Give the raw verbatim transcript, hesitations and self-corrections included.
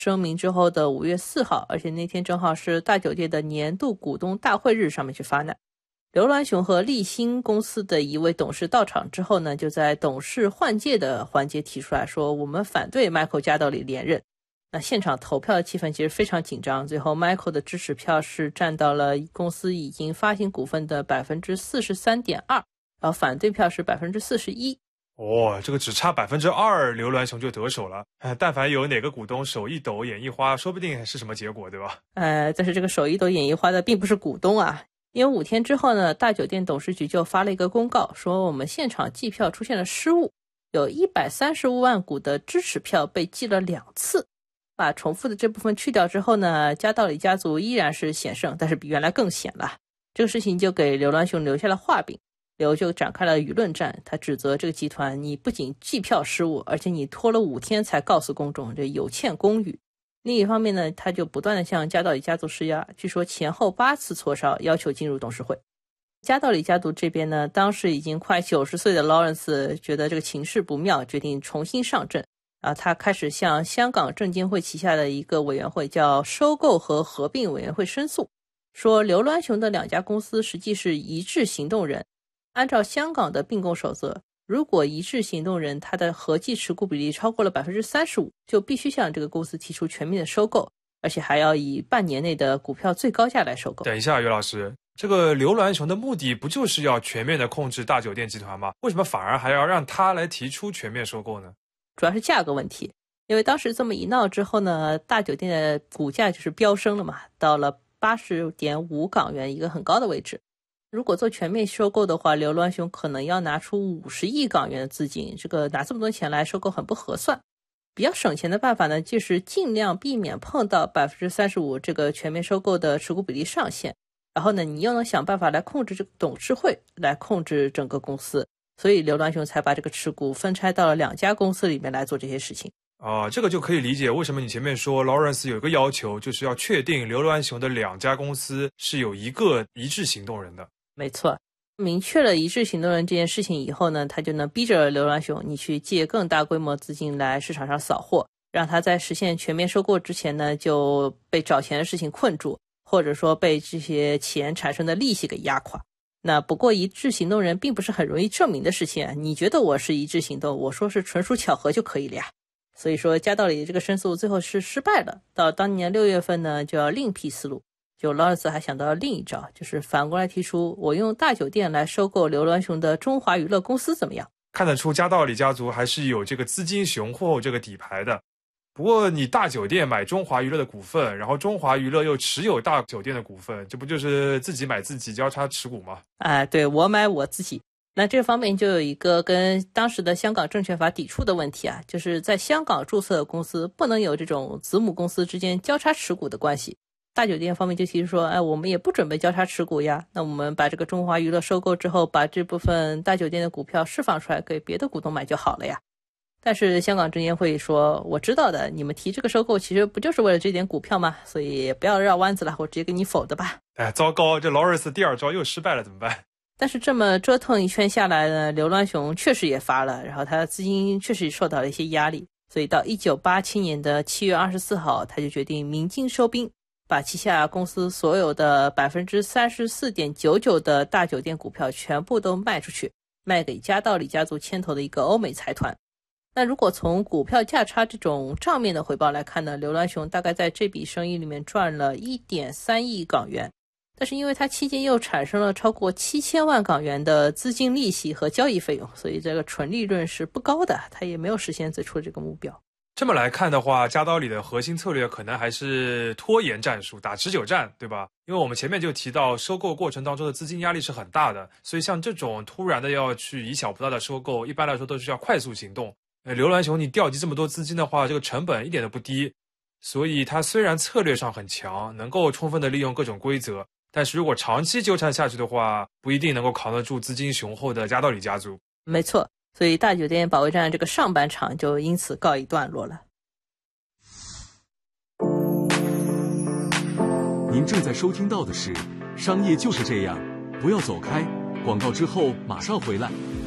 声明之后的五月四号，而且那天正好是大酒店的年度股东大会日上面去发难。刘銮雄和立新公司的一位董事到场之后呢，就在董事换届的环节提出来说，我们反对 Michael 加道理连任。那现场投票的气氛其实非常紧张，最后 Michael 的支持票是占到了公司已经发行股份的 百分之四十三点二， 然后反对票是 百分之四十一。 哦，这个只差百分之二，刘銮雄就得手了。但凡有哪个股东手一抖眼一花，说不定是什么结果，对吧？ 呃，但是这个手一抖眼一花的并不是股东啊，因为五天之后呢，大酒店董事局就发了一个公告，说我们现场计票出现了失误，有一百三十五万股的支持票被计了两次。把重复的这部分去掉之后呢，加道理家族依然是险胜，但是比原来更险了。这个事情就给刘銮雄留下了画饼。刘就展开了舆论战，他指责这个集团，你不仅计票失误，而且你拖了五天才告诉公众，这有欠公允。另一方面呢，他就不断的向加道理家族施压，据说前后八次磋商，要求进入董事会。加道理家族这边呢，当时已经快九十岁的 Lawrence 觉得这个情势不妙，决定重新上阵。啊，他开始向香港证监会旗下的一个委员会叫收购和合并委员会申诉，说刘銮雄的两家公司实际是一致行动人。按照香港的并购守则，如果一致行动人他的合计持股比例超过了 百分之三十五， 就必须向这个公司提出全面的收购，而且还要以半年内的股票最高价来收购。 等一下，于老师，这个刘銮雄的目的不就是要全面的控制大酒店集团吗？为什么反而还要让他来提出全面收购呢？ 主要是价格问题，因为当时这么一闹之后呢，大酒店的股价就是飙升了嘛，到了 八十点五港元，一个很高的位置。如果做全面收购的话，刘銮雄可能要拿出五十亿港元的资金，这个拿这么多钱来收购很不合算。比较省钱的办法呢，就是尽量避免碰到 百分之三十五 这个全面收购的持股比例上限，然后呢，你又能想办法来控制这个董事会，来控制整个公司。所以刘銮雄才把这个持股分拆到了两家公司里面来做这些事情。 啊，这个就可以理解为什么你前面说 Lawrence 有一个要求，就是要确定刘銮雄的两家公司是有一个一致行动人的。 没错，明确了一致行动人这件事情以后呢，他就能逼着刘銮雄你去借更大规模资金来市场上扫货，让他在实现全面收购之前呢就被找钱的事情困住，或者说被这些钱产生的利息给压垮。那不过一致行动人并不是很容易证明的事情啊，你觉得我是一致行动，我说是纯属巧合就可以了呀。所以说加道理这个申诉最后是失败了，到当年六月份呢就要另辟思路。就劳尔斯还想到另一招，就是反过来提出我用大酒店来收购刘銮雄的中华娱乐公司怎么样？ 看得出加道理家族还是有这个资金雄厚这个底牌的。不过你大酒店买中华娱乐的股份，然后中华娱乐又持有大酒店的股份，这不就是自己买自己交叉持股吗？ 啊，对，我买我自己。那这方面就有一个跟当时的香港证券法抵触的问题啊，就是在香港注册的公司不能有这种子母公司之间交叉持股的关系。大酒店方面就提出说，哎，我们也不准备交叉持股呀，那我们把这个中华娱乐收购之后，把这部分大酒店的股票释放出来给别的股东买就好了呀。但是香港证监会说，我知道的，你们提这个收购其实不就是为了这点股票吗？所以不要绕弯子了，我直接给你否的吧。 哎，糟糕，这劳尔斯第二招又失败了，怎么办？ 但是这么折腾一圈下来呢，刘銮雄确实也发了，然后他的资金确实受到了一些压力，所以到一九八七年的七月二十四号，他就决定鸣金收兵，把旗下公司所有的 百分之三十四点九九 的大酒店股票全部都卖出去，卖给加道理家族牵头的一个欧美财团。那如果从股票价差这种账面的回报来看呢，刘銮雄大概在这笔生意里面赚了 一点三亿港元，但是因为他期间又产生了超过七千万港元的资金利息和交易费用，所以这个纯利润是不高的，他也没有实现最初的这个目标。 这么来看的话，加道理的核心策略可能还是拖延战术，打持久战，对吧？因为我们前面就提到收购过程当中的资金压力是很大的，所以像这种突然的要去以小博大的收购，一般来说都是要快速行动。呃，刘銮雄你调集这么多资金的话，这个成本一点都不低，所以他虽然策略上很强，能够充分的利用各种规则，但是如果长期纠缠下去的话，不一定能够扛得住资金雄厚的加道理家族。 没错，所以大酒店保卫战这个上半场就因此告一段落了。 您正在收听到的是《商业就是这样》，不要走开，广告之后马上回来。